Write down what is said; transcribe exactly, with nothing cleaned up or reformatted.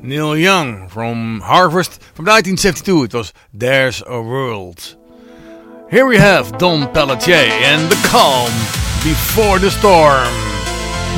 Neil Young from Harvest from nineteen seventy-two. It was There's a World. Here we have Don Pelletier and The Calm Before the Storm.